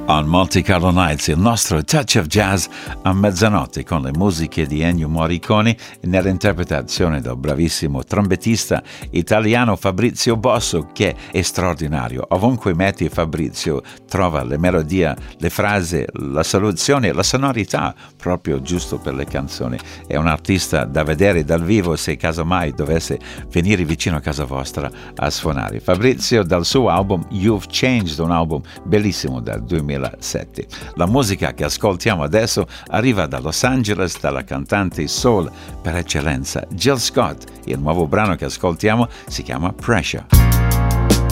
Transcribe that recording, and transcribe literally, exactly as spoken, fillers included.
On Monte Carlo Nights, il nostro touch of jazz a mezzanotte con le musiche di Ennio Morricone nell'interpretazione del bravissimo trombettista italiano Fabrizio Bosso, che è straordinario. Ovunque metti Fabrizio trova le melodie, le frasi, la soluzione, la sonorità proprio giusto per le canzoni. È un artista da vedere dal vivo se casomai dovesse venire vicino a casa vostra a suonare. Fabrizio dal suo album You've Changed, un album bellissimo del duemilasette. La musica che ascoltiamo adesso arriva da Los Angeles, dalla cantante soul per eccellenza Jill Scott. Il nuovo brano che ascoltiamo si chiama Pressure.